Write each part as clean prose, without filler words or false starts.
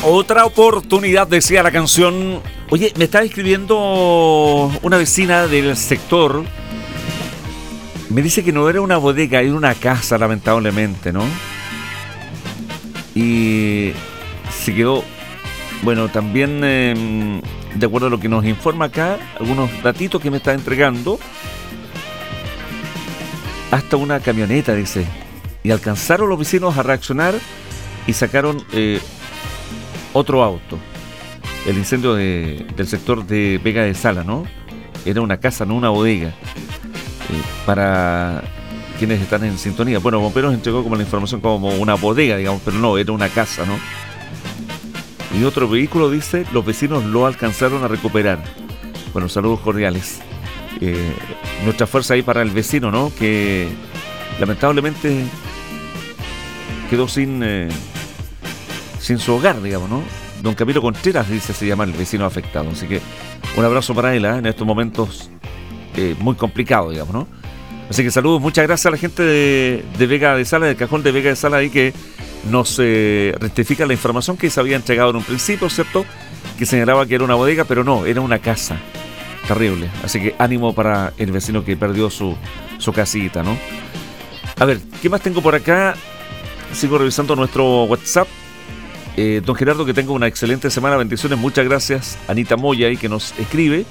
Otra oportunidad, decía la canción. Oye, me estaba escribiendo una vecina del sector. Me dice que no era una bodega, era una casa, lamentablemente, ¿no? Y se quedó, bueno, también de acuerdo a lo que nos informa acá, algunos datitos que me está entregando, hasta una camioneta, dice, y alcanzaron los vecinos a reaccionar y sacaron otro auto. El incendio del sector de Vega de Sala, ¿no? Era una casa, no una bodega. Para quienes están en sintonía, bueno, Bomberos entregó como la información como una bodega, digamos, pero no, era una casa, ¿no? Y otro vehículo, dice, los vecinos lo alcanzaron a recuperar. Bueno, saludos cordiales. Nuestra fuerza ahí para el vecino, ¿no? Que lamentablemente quedó sin su hogar, digamos, ¿no? Don Camilo Contreras, dice, se llama el vecino afectado. Así que un abrazo para él, en estos momentos muy complicados, digamos, ¿no? Así que saludos, muchas gracias a la gente de Vega de Sala, del cajón de Vega de Sala ahí, que nos rectifica la información que se había entregado en un principio, ¿cierto? Que señalaba que era una bodega, pero no, era una casa. Terrible. Así que ánimo para el vecino que perdió su casita, ¿no? A ver, ¿qué más tengo por acá? Sigo revisando nuestro WhatsApp. Don Gerardo, que tenga una excelente semana, bendiciones, muchas gracias. Anita Moya ahí que nos escribe.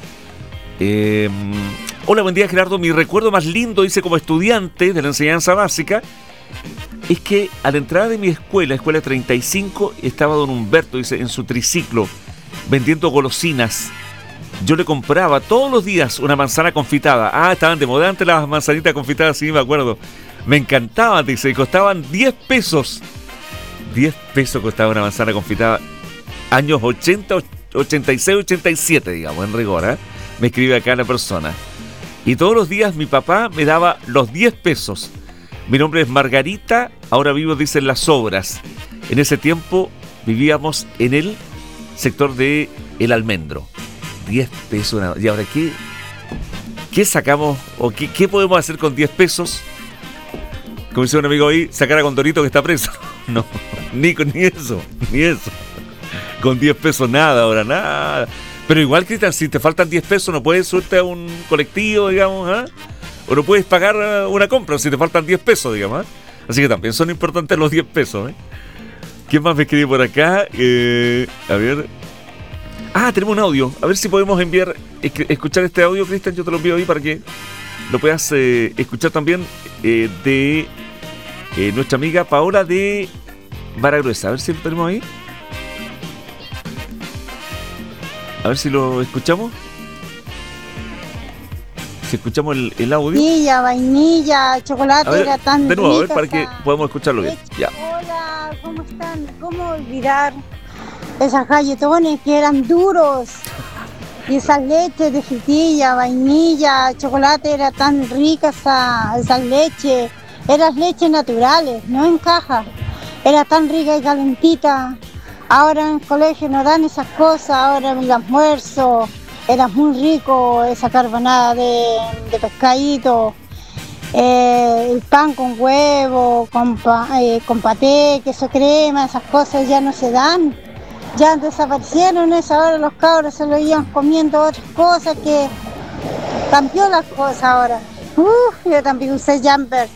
Hola, buen día, Gerardo. Mi recuerdo más lindo, dice, como estudiante de la enseñanza básica, es que a la entrada de mi escuela 35, estaba don Humberto, dice, en su triciclo, vendiendo golosinas. Yo le compraba todos los días una manzana confitada. Ah, estaban de moda antes las manzanitas confitadas, sí, me acuerdo. Me encantaban, dice, y costaban 10 pesos. 10 pesos costaba una manzana confitada. Años 80, 86, 87, digamos, en rigor, ¿eh? Me escribe acá la persona. Y todos los días mi papá me daba los 10 pesos. Mi nombre es Margarita, ahora vivo, dice, en Las Obras. En ese tiempo vivíamos en el sector de El Almendro. 10 pesos. ¿Y ahora qué sacamos o qué podemos hacer con 10 pesos? Como dice un amigo ahí, sacar a Condorito que está preso. No, ni eso. Con 10 pesos nada, ahora nada. Pero igual, Cristian, si te faltan 10 pesos, no puedes subirte a un colectivo, digamos, ¿eh? O no puedes pagar una compra si te faltan 10 pesos, digamos, ¿eh? Así que también son importantes los 10 pesos, ¿eh? ¿Quién más me escribe por acá? A ver. Ah, tenemos un audio. A ver si podemos escuchar este audio, Cristian. Yo te lo envío ahí para que lo puedas escuchar también de nuestra amiga Paola de Baragruesa. A ver si lo tenemos ahí. A ver si lo escuchamos. Si escuchamos el audio. Vainilla, chocolate, ver, era tan de nuevo, rica, a ver, para que podamos escucharlo bien. Ya. Hola, ¿cómo están? ¿Cómo olvidar esas galletones que eran duros? Y esas leches de frutilla, vainilla, chocolate, era tan rica esa leche. Eran leches naturales, no en caja. Era tan rica y calentita. Ahora en el colegio no dan esas cosas, ahora en el almuerzo era muy rico esa carbonada de pescadito, el pan con huevo, con paté, queso crema, esas cosas ya no se dan, ya desaparecieron esas, ahora los cabros se lo iban comiendo otras cosas que cambió las cosas ahora. Yo también usé jumper.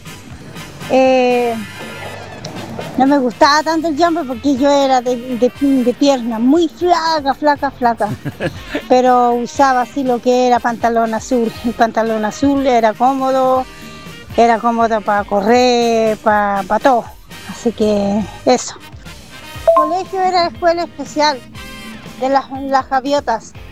No me gustaba tanto el jumper porque yo era de pierna muy flaca. Pero usaba así lo que era pantalón azul. El pantalón azul era cómodo para correr, para todo. Así que eso. El colegio era escuela especial de las gaviotas.